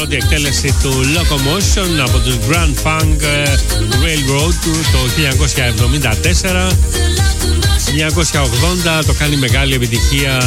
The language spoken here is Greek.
πρώτη εκτέλεση του Locomotion από τους Grand Funk Railroad το 1974. 1980 το κάνει μεγάλη επιτυχία